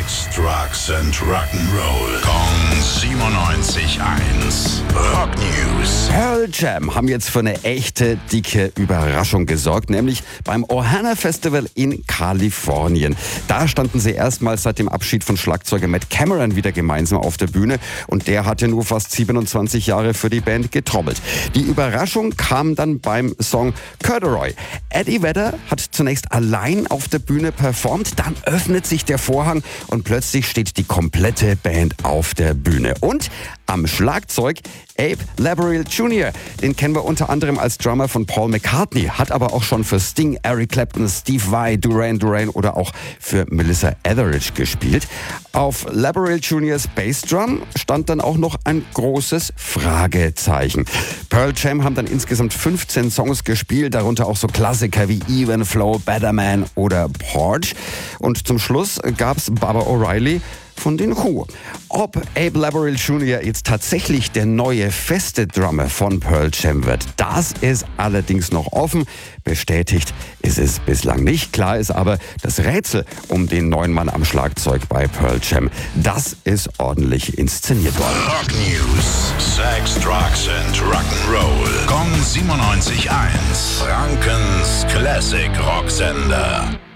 Sex, Drugs and Rock'n'Roll. Kong 97.1. Rock News. Pearl Jam haben jetzt für eine echte dicke Überraschung gesorgt, nämlich beim Ohana Festival in Kalifornien. Da standen sie erstmals seit dem Abschied von Schlagzeuger Matt Cameron wieder gemeinsam auf der Bühne und der hatte nur fast 27 Jahre für die Band getrommelt. Die Überraschung kam dann beim Song Corduroy. Eddie Vedder hat zunächst allein auf der Bühne performt, dann öffnet sich der Vorhang und plötzlich steht die komplette Band auf der Bühne. Und am Schlagzeug Abe Laboriel Jr., den kennen wir unter anderem als Drummer von Paul McCartney, hat aber auch schon für Sting, Eric Clapton, Steve Vai, Duran Duran oder auch für Melissa Etheridge gespielt. Auf Laboriel Jr.'s Bassdrum stand dann auch noch ein großes Fragezeichen. Pearl Jam haben dann insgesamt 15 Songs gespielt, darunter auch so Klassiker wie Even Flow, Better Man oder Porch. Und zum Schluss gab's Baba O'Reilly von den Who. Ob Abe Laboriel Jr. jetzt tatsächlich der neue feste Drummer von Pearl Jam wird, das ist allerdings noch offen. Bestätigt ist es bislang nicht. Klar ist aber, das Rätsel um den neuen Mann am Schlagzeug bei Pearl Jam, das ist ordentlich inszeniert worden. Rock News. Sex, Drugs and Rock'n'Roll. Kong 97.1. Frankens Classic Rocksender.